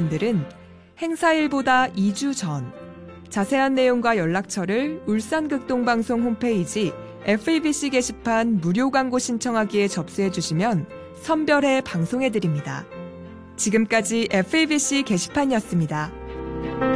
분들은 행사일보다 2주 전 자세한 내용과 연락처를 울산극동방송 홈페이지 FEBC 게시판 무료 광고 신청하기에 접수해 주시면 선별해 방송해 드립니다. 지금까지 FEBC 게시판이었습니다.